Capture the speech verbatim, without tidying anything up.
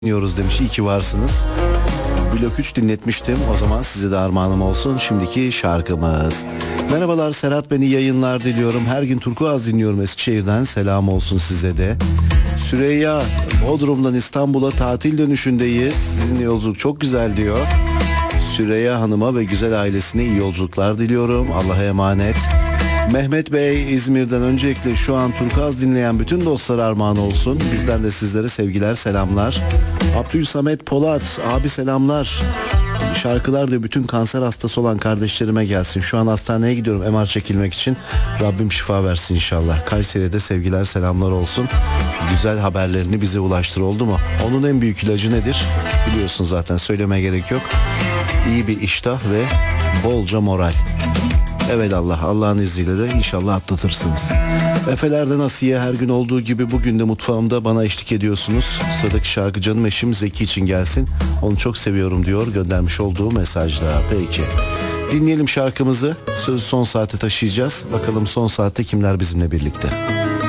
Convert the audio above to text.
dinliyoruz demiş. İyi ki varsınız. Blok üç dinletmiştim. O zaman size de armağanım olsun. Şimdiki şarkımız. Merhabalar Serhat, beni yayınlar diliyorum. Her gün Turkuaz dinliyorum Eskişehir'den. Selam olsun size de. Süreyya, Bodrum'dan İstanbul'a tatil dönüşündeyiz. Sizin yolculuk çok güzel diyor. Süreyya Hanım'a ve güzel ailesine iyi yolculuklar diliyorum. Allah'a emanet. Mehmet Bey İzmir'den, öncelikle şu an Turkuaz dinleyen bütün dostlara armağan olsun. Bizden de sizlere sevgiler, selamlar. Abdülsamet Polat, abi selamlar. Şarkılar diyor bütün kanser hastası olan kardeşlerime gelsin. Şu an hastaneye gidiyorum M R çekilmek için. Rabbim şifa versin inşallah. Kayseri'de sevgiler, selamlar olsun. Güzel haberlerini bize ulaştır, oldu mu? Onun en büyük ilacı nedir? Biliyorsun zaten, söylemeye gerek yok. İyi bir iştah ve bolca moral. Evet Allah, Allah'ın izniyle de inşallah atlatırsınız. Efeler'den Asiye, her gün olduğu gibi bugün de mutfağımda bana eşlik ediyorsunuz. Sıradaki şarkı canım eşim Zeki için gelsin. Onu çok seviyorum diyor göndermiş olduğu mesajda. Peki. Dinleyelim şarkımızı. Sözü son saate taşıyacağız. Bakalım son saatte kimler bizimle birlikte.